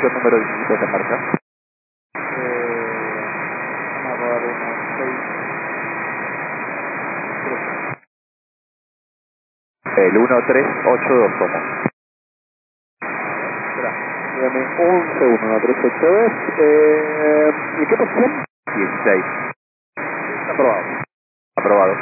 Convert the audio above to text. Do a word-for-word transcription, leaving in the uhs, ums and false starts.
¿Qué número de dígitos de marca? Eh, vamos a rodar unos seis, tres. El uno tres ocho dos como. Espera, dame un segundo, uno tres ocho dos. Eh, ¿Y qué posición? dieciséis. Aprobado. Aprobado.